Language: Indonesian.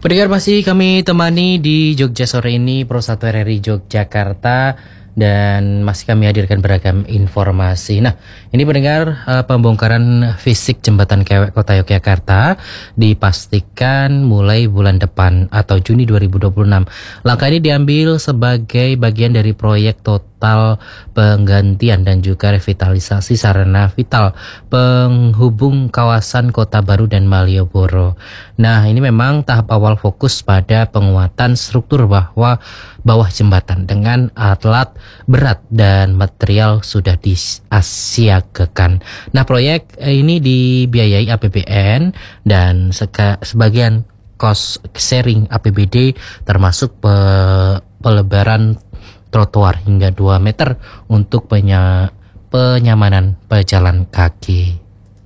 Pendengar, masih kami temani di Jogja sore ini Pro 1 RRI Yogyakarta, dan masih kami hadirkan beragam informasi. Nah, ini pendengar, pembongkaran fisik Jembatan Kewek Kota Yogyakarta dipastikan mulai bulan depan atau Juni 2026. Langkah ini diambil sebagai bagian dari proyek total penggantian dan juga revitalisasi sarana vital penghubung kawasan Kota Baru dan Malioboro. Nah, ini memang tahap awal fokus pada penguatan struktur bawah jembatan dengan alat berat dan material sudah disiagakan. Nah, proyek ini dibiayai APBN dan sebagian cost sharing APBD, termasuk pelebaran trotoar hingga 2 meter untuk penyamanan pejalan kaki.